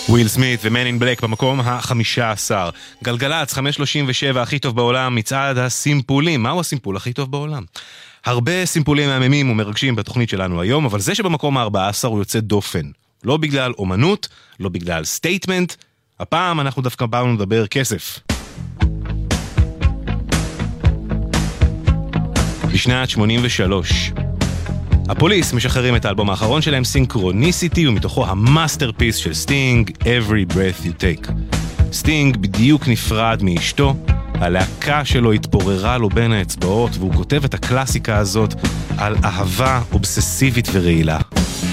וויל סמית ומן אין בלק במקום ה-15. גלגלץ 537 הכי טוב בעולם, מצעד הסימפולים. מהו הסימפול הכי טוב בעולם? הרבה סימפולים מהממים ומרגשים בתוכנית שלנו היום, אבל זה שבמקום ה-14 הוא יוצא דופן. לא בגלל אומנות, לא בגלל סטייטמנט. הפעם אנחנו דווקא באנו לדבר כסף. בשנת 83 הפוליס משחררים את האלבום האחרון שלהם, סינקרוניסיטי, ומתוכו המאסטרפיס של סטינג, Every Breath You Take. סטינג בדיוק נפרד מאשתו, הלהקה שלו התפוררה לו בין האצבעות, והוא כותב את הקלאסיקה הזאת על אהבה אובססיבית ורעילה.